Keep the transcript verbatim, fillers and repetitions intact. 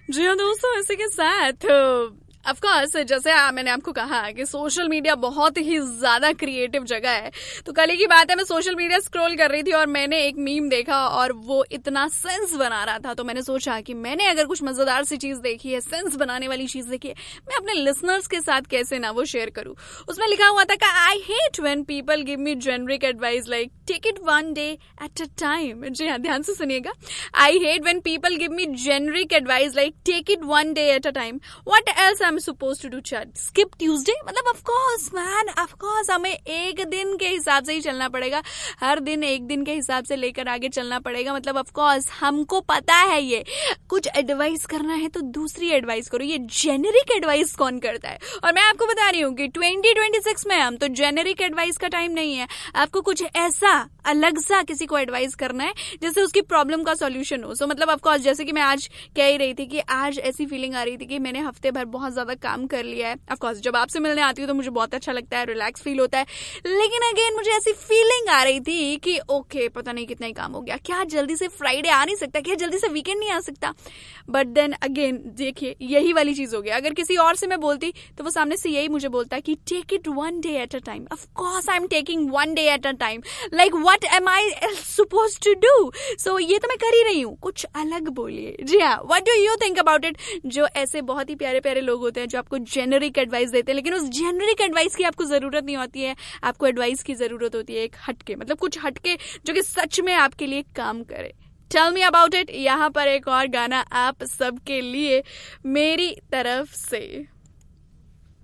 जी हाँ दोस्तों, इसी के साथ ऑफ कोर्स जैसे मैंने आपको कहा कि सोशल मीडिया बहुत ही ज्यादा क्रिएटिव जगह है। तो कल की बात है, मैं सोशल मीडिया स्क्रॉल कर रही थी और मैंने एक मीम देखा और वो इतना सेंस बना रहा था। तो मैंने सोचा कि मैंने अगर कुछ मजेदार सी चीज देखी है, सेंस बनाने वाली चीज देखी है, मैं अपने लिसनर्स के साथ कैसे ना वो शेयर करूं। उसमें लिखा हुआ था कि I hate when people give me generic advice like take it one day at a time. जी हाँ, ध्यान से सुनिएगा। I hate when people give me generic advice like take it one day at a time, what else I am supposed to do chat skip Tuesday। मतलब of course man, of course हमें एक दिन के हिसाब से ही चलना पड़ेगा, हर दिन एक दिन के हिसाब से लेकर आगे चलना पड़ेगा। मतलब of course हमको पता है ये कुछ एडवाइस करना है तो दूसरी एडवाइस करो, ये जेनेरिक एडवाइस कौन करता है। और मैं आपको बता रही हूँ कि ट्वेंटी ट्वेंटी सिक्स में हम तो जेनेरिक एडवाइस का टाइम नहीं है। आपको कुछ ऐसा अलग सा किसी को एडवाइस करना है जिससे उसकी प्रॉब्लम का सॉल्यूशन हो। सो so, मतलब of course जैसे कि मैं आज कह ही रही थी कि आज ऐसी फीलिंग आ रही थी कि मैंने हफ्ते भर बहुत ज्यादा काम कर लिया है। ऑफ कोर्स जब आपसे मिलने आती हूँ तो मुझे बहुत अच्छा लगता है, रिलैक्स फील होता है। लेकिन अगेन मुझे ऐसी फीलिंग आ रही थी कि ओके पता नहीं कितना ही काम हो गया, क्या जल्दी से फ्राइडे आ नहीं सकता, क्या जल्दी से वीकेंड नहीं आ सकता। बट देन अगेन देखिए यही वाली चीज हो गया। अगर किसी और से मैं बोलती तो वो सामने से यही मुझे बोलता कि take it one day at a time. Of course I am taking one day at a time, like what am I supposed to do. सो ये तो मैं कर ही रही हूँ, कुछ अलग बोलिए। जी हाँ, what do you think about it. जो ऐसे बहुत ही प्यारे प्यारे लोग होते हैं जो आपको जेनरिक एडवाइस देते हैं, लेकिन उस जेनरिक एडवाइस की आपको जरूरत नहीं होती है। आपको एडवाइस की जरूरत होती है एक हटके, मतलब कुछ हटके जो कि सच में आपके लिए काम करे। Tell me about it. यहाँ पर एक और गाना आप सबके लिए मेरी तरफ से।